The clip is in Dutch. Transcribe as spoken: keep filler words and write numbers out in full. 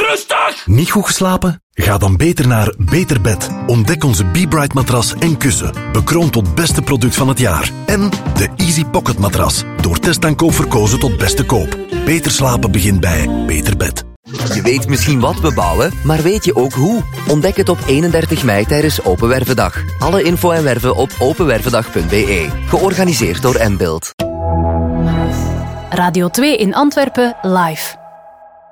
rustig! Niet goed geslapen? Ga dan beter naar Beter Bed. Ontdek onze Be Bright matras en kussen. Bekroond tot beste product van het jaar. En de Easy Pocket matras. Door testaankoop verkozen tot beste koop. Beter slapen begint bij Beter Bed. Je weet misschien wat we bouwen, maar weet je ook hoe? Ontdek het op eenendertig mei tijdens Open Wervendag. Alle info en werven op openwervendag punt b e. Georganiseerd door N-Build. Radio twee in Antwerpen live.